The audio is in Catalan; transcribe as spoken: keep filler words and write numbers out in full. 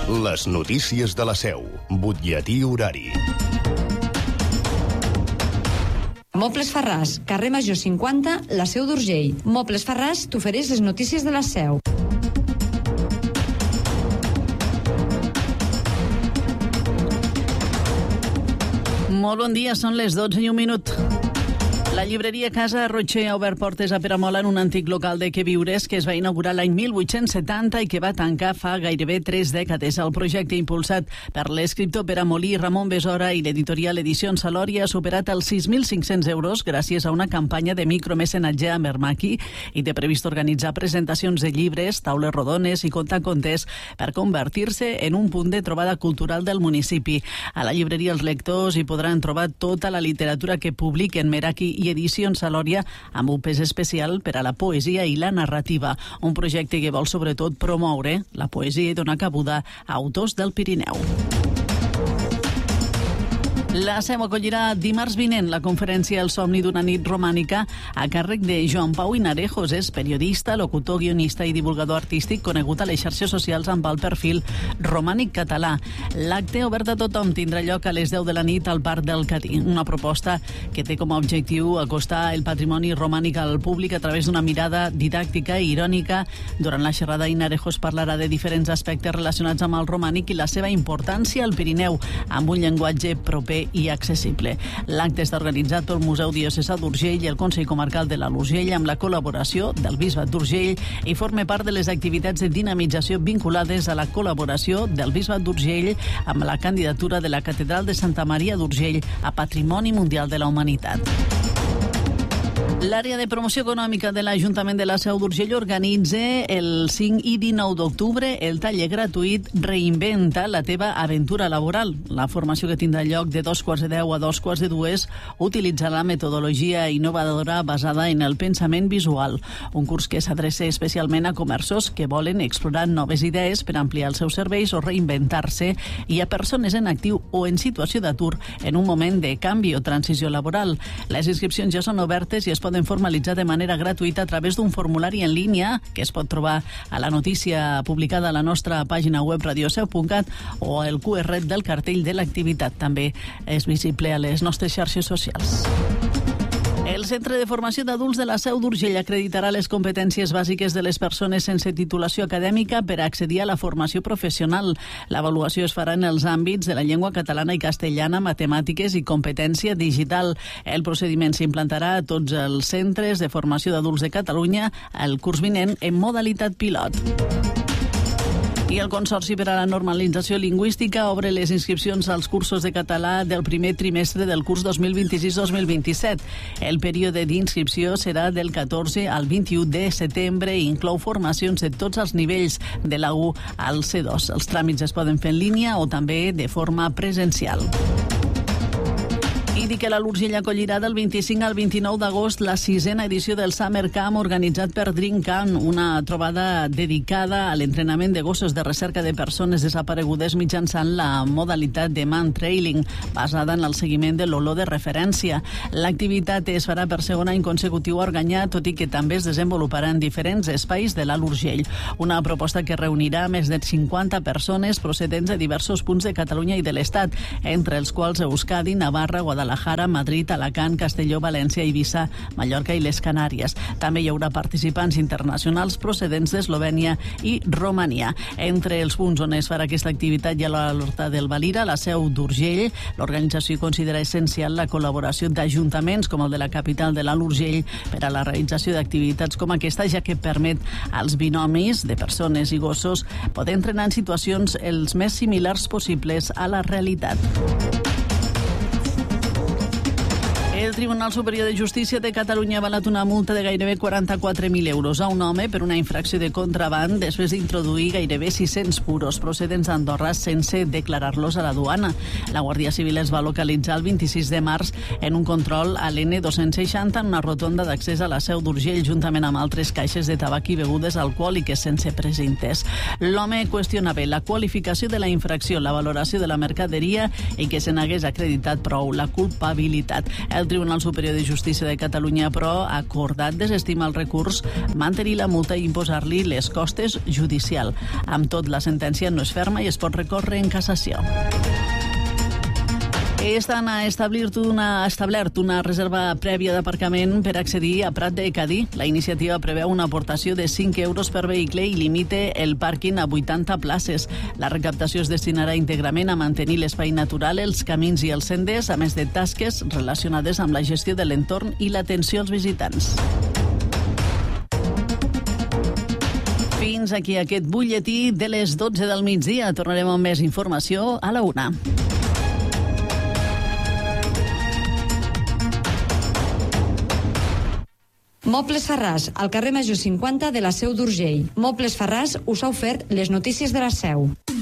Les notícies de la Seu. Butlletí horari. Mobles Farràs, carrer Major cinquanta, la Seu d'Urgell. Mobles Farràs t'ofereix les notícies de la Seu. Molt bon dia, són les dotze i un minut. La llibreria Casa Rocher ha obert portes a Peramola en un antic local de queviures que es va inaugurar l'any mil vuit-cents setanta i que va tancar fa gairebé tres dècades. El projecte impulsat per l'escriptor peramolí Ramon Besora i l'editorial Edicions Salòria ha superat els sis mil cinc-cents euros gràcies a una campanya de micromecenatge amb Ermaki i té previst organitzar presentacions de llibres, taules rodones i contacontes per convertir-se en un punt de trobada cultural del municipi. A la llibreria els lectors hi podran trobar tota la literatura que publiquen Meraki i Edicions Salòria, amb un pes especial per a la poesia i la narrativa, un projecte que vol sobretot promoure la poesia i donar cabuda a autors del Pirineu. La Seu acollirà dimarts vinent la conferència El somni d'una nit romànica a càrrec de Joan Pau Hinarejos. És periodista, locutor, guionista i divulgador artístic conegut a les xarxes socials amb el perfil Romànic Català. L'acte, obert a tothom, tindrà lloc a les deu de la nit al Parc del Catí, una proposta que té com a objectiu acostar el patrimoni romànic al públic a través d'una mirada didàctica i irònica. Durant la xerrada, Hinarejos parlarà de diferents aspectes relacionats amb el romànic i la seva importància al Pirineu, amb un llenguatge proper i accessible. L'acte està organitzat pel Museu Diocesà d'Urgell i el Consell Comarcal de l'Alt Urgell amb la col·laboració del Bisbat d'Urgell i forma part de les activitats de dinamització vinculades a la col·laboració del Bisbat d'Urgell amb la candidatura de la Catedral de Santa Maria d'Urgell a Patrimoni Mundial de la Humanitat. L'àrea de promoció econòmica de l'Ajuntament de la Seu d'Urgell organitza el cinc i dinou d'octubre el taller gratuït Reinventa la teva aventura laboral. La formació que tindrà lloc de dos quarts de deu a dos quarts de dues utilitzarà metodologia innovadora basada en el pensament visual. Un curs que s'adreça especialment a comerços que volen explorar noves idees per ampliar els seus serveis o reinventar-se i a persones en actiu o en situació d'atur en un moment de canvi o transició laboral. Les inscripcions ja són obertes i es poden formalitzar de manera gratuïta a través d'un formulari en línia que es pot trobar a la notícia publicada a la nostra pàgina web radioseu punt cat o el cu erre del cartell de l'activitat. També és visible a les nostres xarxes socials. El Centre de Formació d'Adults de la Seu d'Urgell acreditarà les competències bàsiques de les persones sense titulació acadèmica per accedir a la formació professional. L'avaluació es farà en els àmbits de la llengua catalana i castellana, matemàtiques i competència digital. El procediment s'implantarà a tots els centres de formació d'adults de Catalunya el curs vinent en modalitat pilot. I el Consorci per a la Normalització Lingüística obre les inscripcions als cursos de català del primer trimestre del curs dos mil vint-i-sis dos mil vint-i-set. El període d'inscripció serà del catorze al vint-i-u de setembre i inclou formacions de tots els nivells de la u al ce dos. Els tràmits es poden fer en línia o també de forma presencial. I dir que l'Alt Urgell acollirà del vint-i-cinc al vint-i-nou d'agost la sisena edició del Summer Camp organitzat per Dream Camp, una trobada dedicada a l'entrenament de gossos de recerca de persones desaparegudes mitjançant la modalitat de man trailing, basada en el seguiment de l'olor de referència. L'activitat es farà per segon any consecutiu a Organyà, tot i que també es desenvoluparà en diferents espais de l'Alt Urgell. Una proposta que reunirà més de cinquanta persones procedents de diversos punts de Catalunya i de l'Estat, entre els quals Euskadi, Navarra, Guadalajara, Madrid, Alacant, Castelló, València, Eivissa, Mallorca i les Canàries. També hi haurà participants internacionals procedents d'Eslovènia i Romania. Entre els punts on es farà aquesta activitat hi ha l'Horta del Valira, la Seu d'Urgell. L'organització considera essencial la col·laboració d'ajuntaments com el de la capital de l'Alt Urgell per a la realització d'activitats com aquesta, ja que permet als binomis de persones i gossos poder entrenar en situacions els més similars possibles a la realitat. El Tribunal Superior de Justícia de Catalunya ha avalat una multa de gairebé quaranta-quatre mil euros a un home per una infracció de contraban després d'introduir gairebé sis-cents puros procedents d'Andorra sense declarar-los a la duana. La Guàrdia Civil es va localitzar el vint-i-sis de març en un control a l'N dos-cents seixanta en una rotonda d'accés a la Seu d'Urgell juntament amb altres caixes de tabac i begudes alcohòliques sense precintes. L'home qüestionava la qualificació de la infracció, la valoració de la mercaderia i que se n'hagués acreditat prou la culpabilitat. El Tribunal Tribunal Superior de Justícia de Catalunya, però, ha acordat desestimar el recurs, mantenir la multa i imposar-li les costes judicial. Amb tot, la sentència no és ferma i es pot recórrer en cassació. Estan a establert una, establert una reserva prèvia d'aparcament per accedir a Prat de Cadí. La iniciativa preveu una aportació de cinc euros per vehicle i limita el pàrquing a vuitanta places. La recaptació es destinarà íntegrament a mantenir l'espai natural, els camins i els senders, a més de tasques relacionades amb la gestió de l'entorn i l'atenció als visitants. Fins aquí aquest butlletí de les dotze del migdia. Tornarem amb més informació a la una. Mobles Farràs, al carrer Major cinquanta de la Seu d'Urgell. Mobles Farràs us ha ofert les notícies de la Seu.